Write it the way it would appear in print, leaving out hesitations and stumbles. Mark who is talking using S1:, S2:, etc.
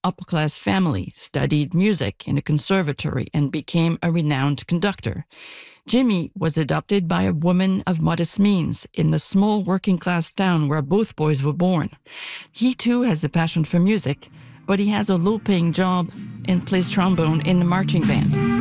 S1: upper-class family, studied music in a conservatory, and became a renowned conductor. Jimmy was adopted by a woman of modest means in the small working-class town where both boys were born. He too has a passion for music, but he has a low-paying job and plays trombone in the marching band.